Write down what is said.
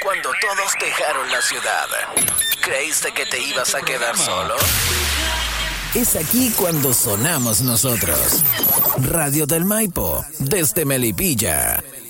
cuando todos dejaron la ciudad. ¿Creíste que te ibas a quedar solo? Es aquí cuando sonamos nosotros. Radio del Maipo, desde Melipilla.